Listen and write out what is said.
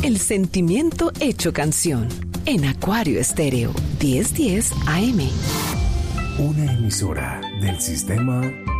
El sentimiento hecho canción. En Acuario Estéreo, 1010 AM. Una emisora del Sistema